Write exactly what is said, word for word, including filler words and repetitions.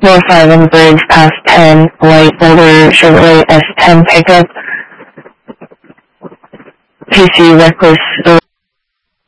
North Island Bridge past ten, light over Chevrolet S ten pickup. P C reckless.